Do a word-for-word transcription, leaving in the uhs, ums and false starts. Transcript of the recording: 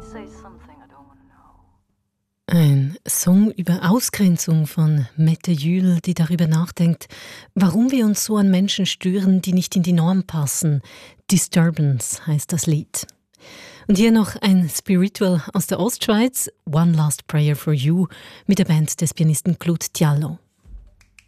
Ein Song über Ausgrenzung von Mette Jühl, die darüber nachdenkt, warum wir uns so an Menschen stören, die nicht in die Norm passen. Disturbance heißt das Lied. Und hier noch ein Spiritual aus der Ostschweiz, One Last Prayer for You, mit der Band des Pianisten Claude Diallo.